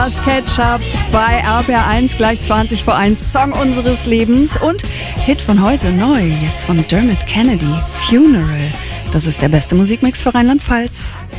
Das Ketchup bei RPR1 gleich 20 vor 1. Song unseres Lebens und Hit von heute neu, jetzt von Dermot Kennedy, Funeral. Das ist der beste Musikmix für Rheinland-Pfalz.